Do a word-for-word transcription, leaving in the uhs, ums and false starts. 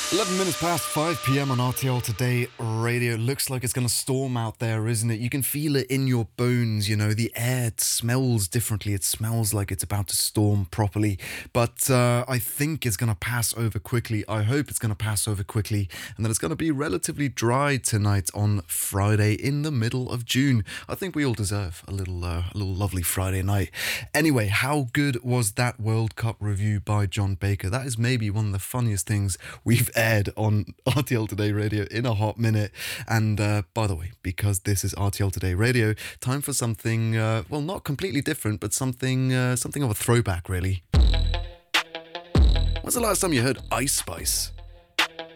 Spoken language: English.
eleven minutes past five p.m. on R T L Today Radio. Looks like it's going to storm out there, isn't it? You can feel it in your bones, you know. The air, it smells differently. It smells like it's about to storm properly. But uh, I think it's going to pass over quickly. I hope it's going to pass over quickly. And that it's going to be relatively dry tonight on Friday in the middle of June. I think we all deserve a little, uh, a little lovely Friday night. Anyway, how good was that World Cup review by John Baker? That is maybe one of the funniest things we've aired on R T L Today Radio in a hot minute. And uh, by the way, because this is R T L Today Radio, time for something, uh, well, not completely different, but something, uh, something of a throwback, really. When's the last time you heard Ice Spice?